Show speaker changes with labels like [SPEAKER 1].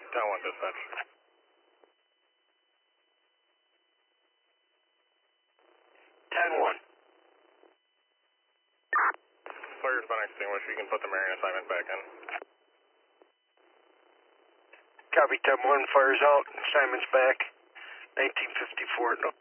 [SPEAKER 1] 10-1 dispatch.
[SPEAKER 2] 10-1.
[SPEAKER 1] Fire's been extinguished. You can put the Marion assignment back in.
[SPEAKER 2] Copy 10-1, fire's out, assignment's back. 1954, no.